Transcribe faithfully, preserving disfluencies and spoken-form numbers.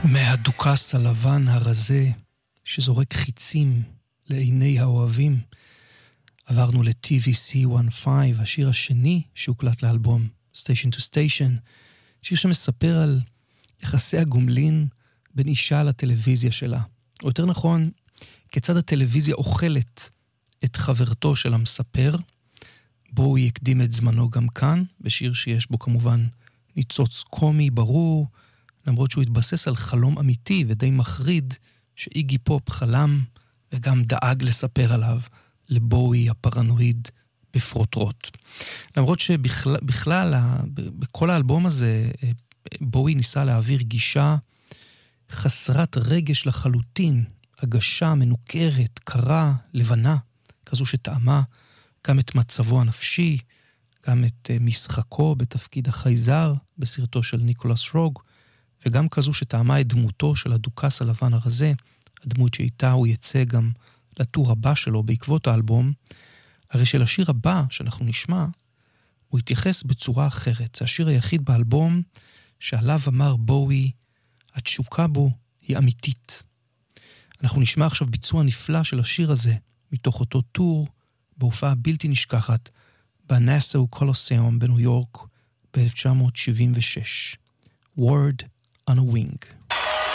מהדוכס הלבן הרזה שזורק חיצים לעיני האוהבים, עברנו ל-טי וי סי חמש, השיר השני שהוקלט לאלבום Station to Station, שיר שמספר על יחסי הגומלין בין אישה לטלוויזיה שלה, או יותר נכון, כיצד הטלוויזיה אוכלת את חברתו של המספר. בואו יקדים את זמנו גם כאן, בשיר שיש בו כמובן ניצוץ קומי ברור, למרות שהוא התבסס על חלום אמיתי ודי מחריד שאיגי פופ חלם וגם דאג לספר עליו לבואי הפרנואיד בפרוטרוט. למרות שבכלל, בכלל, בכל האלבום הזה, בואי ניסה להעביר גישה חסרת רגש לחלוטין, הגשה מנוכרת, קרה, לבנה, כזו שטעמה גם את מצבו הנפשי, גם את משחקו בתפקיד החייזר בסרטו של ניקולס רוג, וגם כזו שטעמה את דמותו של הדוכס הלבן הרזה, הדמות שאיתה הוא יצא גם לטור הבא שלו בעקבות האלבום. הרי של השיר הבא שאנחנו נשמע, הוא התייחס בצורה אחרת. זה השיר היחיד באלבום שעליו אמר בואי, התשוקה בו היא אמיתית. אנחנו נשמע עכשיו ביצוע נפלא של השיר הזה, מתוך אותו טור, בהופעה בלתי נשכחת, בנאסאו קולוסיאום בניו יורק ב-אלף תשע מאות שבעים ושש. Word on a Wing.